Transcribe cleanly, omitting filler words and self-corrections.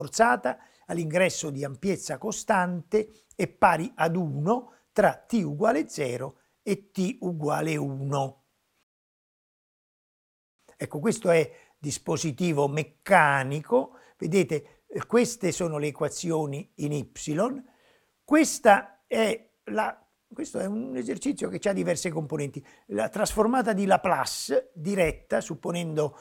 forzata all'ingresso di ampiezza costante è pari ad 1 tra t uguale 0 e t uguale 1. Ecco, questo è dispositivo meccanico, vedete, queste sono le equazioni in y, questo è un esercizio che ha diverse componenti. La trasformata di Laplace diretta, supponendo